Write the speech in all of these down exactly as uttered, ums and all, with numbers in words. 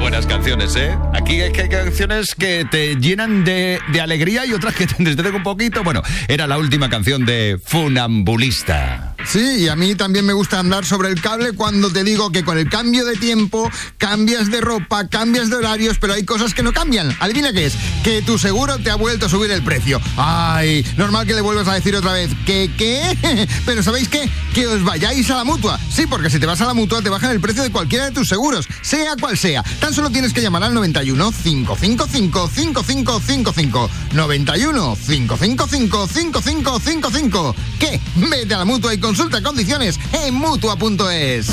buenas canciones, ¿eh? Aquí hay, hay canciones que te llenan de, de alegría y otras que te entretienen un poquito. Bueno, era la última canción de Funambulista. Sí, y a mí también me gusta andar sobre el cable cuando te digo que con el cambio de tiempo cambias de ropa, cambias de horarios, pero hay cosas que no cambian. Adivina qué es, que tu seguro te ha vuelto a subir el precio. Ay, normal que le vuelvas a decir otra vez que qué, pero ¿sabéis qué? Que os vayáis a la Mutua. Sí, porque si te vas a la Mutua te bajan el precio de cualquiera de tus seguros, sea cual sea. Tan solo tienes que llamar al noventa y uno, cinco cinco cinco, cinco cinco cinco cinco. noventa y uno, cinco cinco cinco, cinco cinco cinco cinco. ¿Qué? Vete a la Mutua y consulta condiciones en mutua punto es.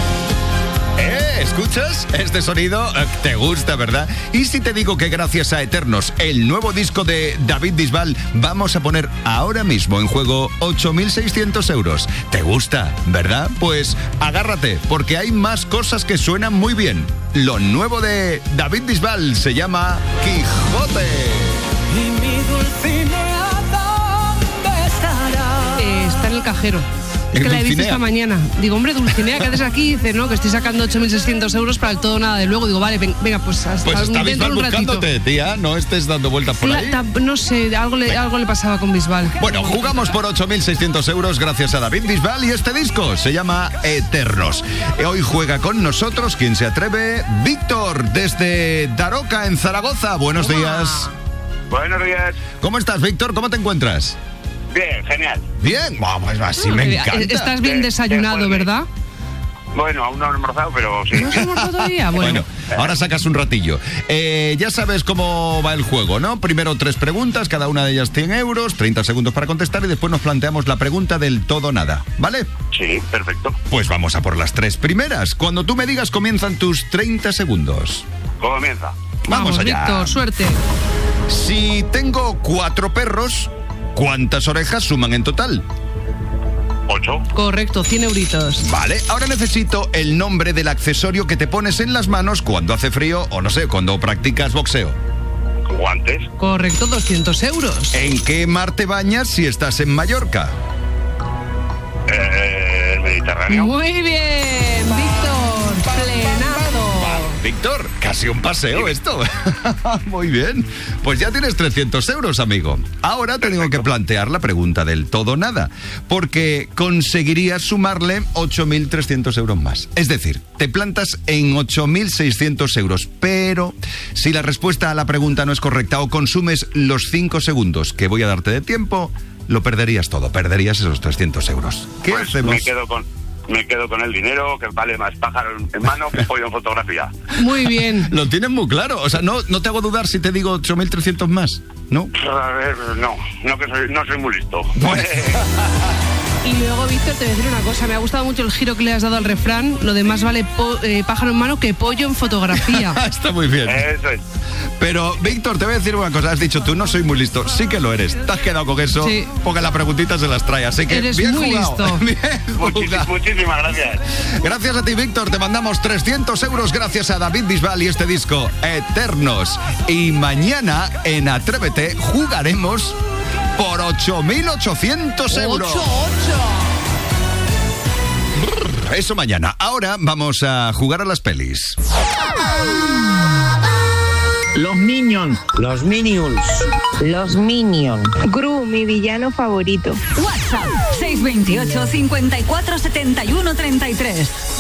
¿Eh? ¿Escuchas? Este sonido eh, te gusta, ¿verdad? Y si te digo que gracias a Eternos, el nuevo disco de David Bisbal, vamos a poner ahora mismo en juego ocho mil seiscientos euros. ¿Te gusta, verdad? Pues agárrate, porque hay más cosas que suenan muy bien. Lo nuevo de David Bisbal se llama Quijote. Y mi Dulcinea, ¿dónde estará? Eh, está en el cajero. Es que la he visto esta mañana. Digo, hombre, Dulcinea, ¿qué haces aquí? Dice, no, que estoy sacando ocho mil seiscientos euros para el todo nada de luego. Digo, vale, venga, pues hasta Pues está dentro Bisbal un ratito. buscándote, tía. No estés dando vueltas por La, ahí. ta, no sé, algo le, algo le pasaba con Bisbal. Bueno, jugamos por ocho mil seiscientos euros gracias a David Bisbal y este disco se llama Eternos. Hoy juega con nosotros, ¿quién se atreve? Víctor, desde Daroca, en Zaragoza. Buenos días. Buenos días. ¿Cómo estás, Víctor? ¿Cómo te encuentras? Bien, genial. Bien, vamos, así me encanta. Estás bien desayunado, ¿verdad? Bueno, aún no he almorzado, pero sí. ¿No has almorzado todavía? Bueno, Bueno, ahora sacas un ratillo. Eh, ya sabes cómo va el juego, ¿no? Primero tres preguntas, cada una de ellas cien euros, treinta segundos para contestar y después nos planteamos la pregunta del todo nada, ¿vale? Sí, perfecto. Pues vamos a por las tres primeras. Cuando tú me digas comienzan tus treinta segundos. Comienza. Vamos, vamos allá. Víctor, suerte. Si tengo cuatro perros, ¿cuántas orejas suman en total? Ocho. Correcto, cien euritos. Vale, ahora necesito el nombre del accesorio que te pones en las manos cuando hace frío o no sé, cuando practicas boxeo. Guantes. Correcto, doscientos euros. ¿En qué mar te bañas si estás en Mallorca? Eh, el Mediterráneo. Muy bien, Víctor, plenazo. Víctor, casi un paseo esto. Muy bien. Pues ya tienes trescientos euros, amigo. Ahora te tengo que plantear la pregunta del todo o nada, porque conseguirías sumarle ocho mil trescientos euros más. Es decir, te plantas en ocho mil seiscientos euros, pero si la respuesta a la pregunta no es correcta o consumes los cinco segundos que voy a darte de tiempo, lo perderías todo, perderías esos trescientos euros. ¿Qué Pues hacemos? Me quedo con... Me quedo con el dinero, que vale más pájaro en mano que pollo en fotografía. Muy bien. Lo tienes muy claro. O sea, no, no te hago dudar si te digo ocho mil trescientos más, ¿no? A ver, no, no que soy, no soy muy listo. Y luego, Víctor, te voy a decir una cosa. Me ha gustado mucho el giro que le has dado al refrán. Lo de más vale po- eh, pájaro en mano que pollo en fotografía. Está muy bien. Eso es. Pero, Víctor, te voy a decir una cosa. Has dicho tú, no soy muy listo. Sí que lo eres. Te has quedado con eso. Sí. Porque la preguntita se las trae. Así que Eres bien muy jugado. listo. Bien Muchis- jugado. muchísimas gracias. Gracias a ti, Víctor. Te mandamos trescientos euros gracias a David Bisbal y este disco, Eternos. Y mañana, en Atrévete, jugaremos por ocho mil ochocientos euros. ¡Ocho, ocho! Eso mañana. Ahora vamos a jugar a las pelis. Los Minions. Los Minions. Los Minions. Gru, mi villano favorito. WhatsApp seis dos ocho, cincuenta y cuatro, setenta y uno, treinta y tres.